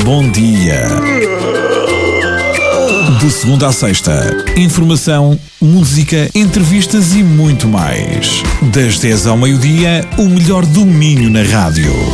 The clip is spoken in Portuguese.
bom dia. De segunda à sexta, informação, música, entrevistas e muito mais. Das 10 ao meio-dia, o melhor do Minho na rádio.